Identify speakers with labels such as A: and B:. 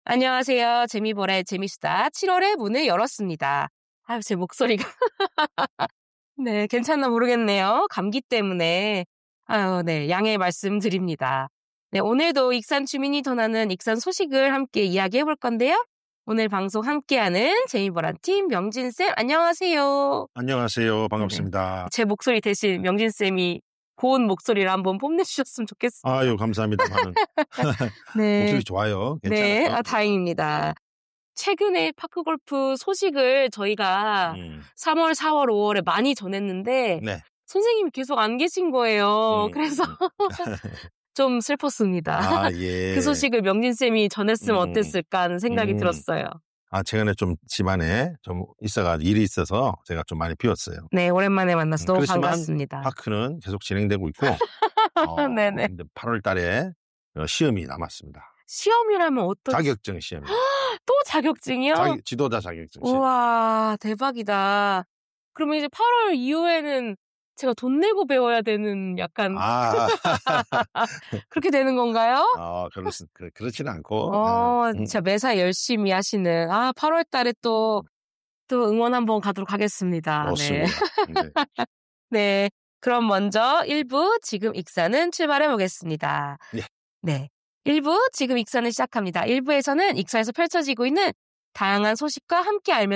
A: 안녕하세요. 재미보라의 재미수다. 7월의 문을 열었습니다. 아유, 제 목소리가. 네, 괜찮나 모르겠네요. 감기 때문에. 아유, 네, 양해 말씀드립니다. 네, 오늘도 익산 주민이 전하는 익산 소식을 함께 이야기해 볼 건데요. 오늘 방송 함께하는 재미보라 팀 명진쌤, 안녕하세요.
B: 안녕하세요. 반갑습니다.
A: 네, 제 목소리 대신 명진쌤이 고운 목소리를 한번 뽐내주셨으면 좋겠습니다.
B: 아유, 감사합니다.
A: 네.
B: 목소리 좋아요. 괜찮아요.
A: 네, 다행입니다. 최근에 파크골프 소식을 저희가 3월, 4월, 5월에 많이 전했는데
B: 네.
A: 선생님이 계속 안 계신 거예요. 그래서 좀 슬펐습니다.
B: 아, 예.
A: 그 소식을 명진쌤이 전했으면 어땠을까 하는 생각이 들었어요.
B: 아, 최근에 좀 집안에 좀 일이 있어서 제가 좀 많이 비웠어요.
A: 네, 오랜만에 만나서 너무
B: 그렇지만
A: 반갑습니다.
B: 파크는 계속 진행되고 있고
A: 네네.
B: 8월 달에 시험이 남았습니다.
A: 시험이라면 어떤
B: 자격증 시험이요.
A: 또 자격증이요?
B: 지도자 자격증 시험.
A: 우와, 대박이다. 그러면 이제 8월 이후에는 제가 돈 내고 배워야 되는 약간 그렇게 되는 건가요?
B: 그렇지는 않고.
A: 진짜 매사 열심히 하시는 8월 달에 또 응원 한번 가도록 하겠습니다.
B: 좋습니다.
A: 네. 네. 그럼 먼저 1부 지금 익산은 출발해 보겠습니다. 네. 1부 지금 익산을 시작합니다. 1부에서는 익산에서 펼쳐지고 있는 다양한 소식과 함께 알면